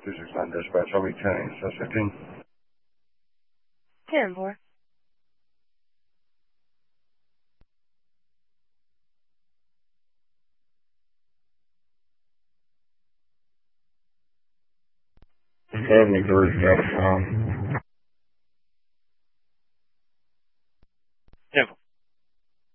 269 dispatch, I'll be 10, so 15. 10-4. Family version of